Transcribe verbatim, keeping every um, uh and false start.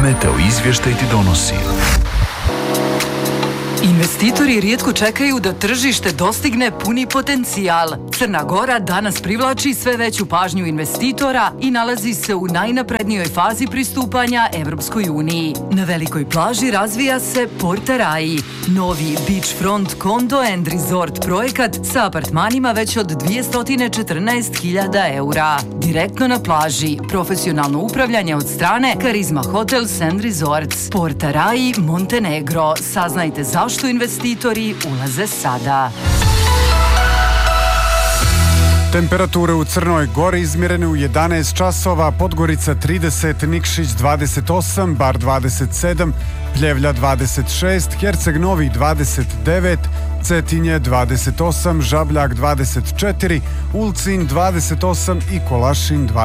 Meteo izvještaj ti donosi. Investitori rijetko čekaju da tržište dostigne puni potencijal. Crna Gora danas privlači sve veću pažnju investitora i nalazi se u najnaprednijoj fazi pristupanja Evropskoj uniji. Na velikoj plaži razvija se Porta Rai, novi beachfront condo and resort projekat sa apartmanima već od dvjesto četrnaest hiljada eura. Direktno na plaži, profesionalno upravljanje od strane Karizma Hotels and Resorts. Porta Rai, Montenegro. Saznajte zašto što investitori ulaze sada. Temperature u Crnoj Gori izmjerene u jedanaest časova, Podgorica trideset, Nikšić dvadeset osam, Bar dvadeset sedam, Pljevlja dvadeset šest, Herceg Novi dvadeset devet, Cetinje dvadeset osam, Žabljak dvadeset četiri, Ulcinj dvadeset osam i Kolašin dvadeset